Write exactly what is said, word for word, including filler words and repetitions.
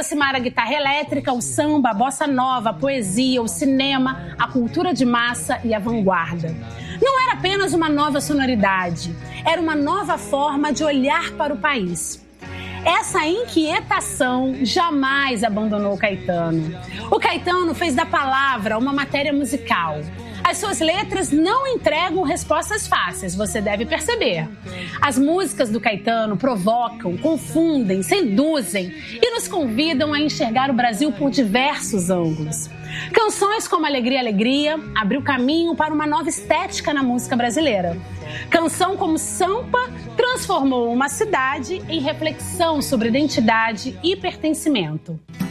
aproximar a guitarra elétrica, o samba, a bossa nova, a poesia, o cinema, a cultura de massa e a vanguarda. Não era apenas uma nova sonoridade, era uma nova forma de olhar para o país. Essa inquietação jamais abandonou o Caetano. O Caetano fez da palavra uma matéria musical. As suas letras não entregam respostas fáceis, você deve perceber. As músicas do Caetano provocam, confundem, seduzem e nos convidam a enxergar o Brasil por diversos ângulos. Canções como Alegria, Alegria abriu caminho para uma nova estética na música brasileira. Canção como Sampa transformou uma cidade em reflexão sobre identidade e pertencimento.